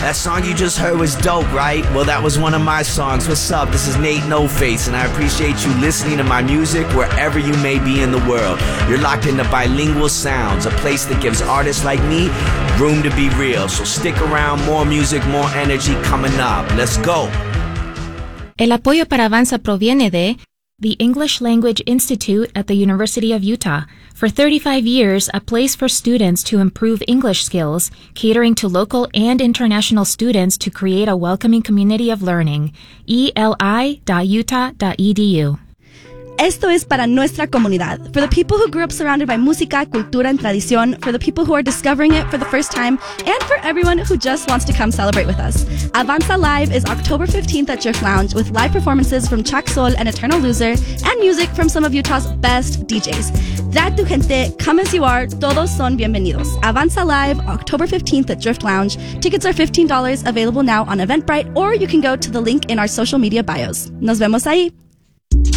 That song you just heard was dope, right? Well, that was one of my songs. What's up? This is Nate No Face, and I appreciate you listening to my music wherever you may be in the world. You're locked into Bilingual Sounds, a place that gives artists like me room to be real. So stick around, more music, more energy coming up. Let's go. El apoyo para Avanza proviene de the English Language Institute at the University of Utah. For 35 years, a place for students to improve English skills, catering to local and international students to create a welcoming community of learning. eli.utah.edu. Esto es para nuestra comunidad, for the people who grew up surrounded by música, cultura, and tradición, for the people who are discovering it for the first time, and for everyone who just wants to come celebrate with us. Avanza Live is October 15th at Drift Lounge with live performances from Chak Sol and Eternal Loser, and music from some of Utah's best DJs. Trae tu gente, come as you are, todos son bienvenidos. Avanza Live, October 15th at Drift Lounge. Tickets are $15, available now on Eventbrite, or you can go to the link in our social media bios. Nos vemos ahí.